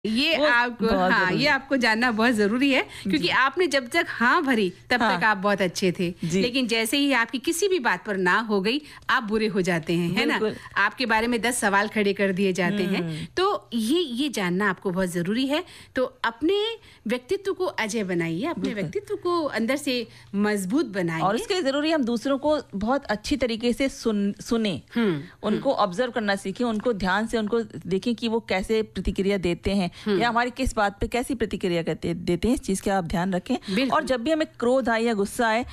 ये आपको जानना बहुत जरूरी है, क्योंकि आपने जब तक हाँ भरी तब तक आप बहुत अच्छे थे, लेकिन जैसे ही आपकी किसी भी बात पर ना हो गई आप बुरे हो जाते हैं, है ना। आपके बारे में 10 सवाल खड़े कर दिए जाते हैं। तो ये जानना आपको बहुत जरूरी है। तो अपने व्यक्तित्व को अजय बनाइए, अपने व्यक्तित्व को अंदर से मजबूत बनाइए, और उसके लिए जरूरी हम दूसरों को बहुत अच्छी तरीके से सुने, उनको ऑब्जर्व करना सीखें, उनको ध्यान से उनको देखें कि वो कैसे प्रतिक्रिया देते हैं या हमारी किस बात पे कैसी प्रतिक्रिया देते हैं। इस चीज का आप ध्यान रखें। और जब भी हमें क्रोध आए या गुस्सा आए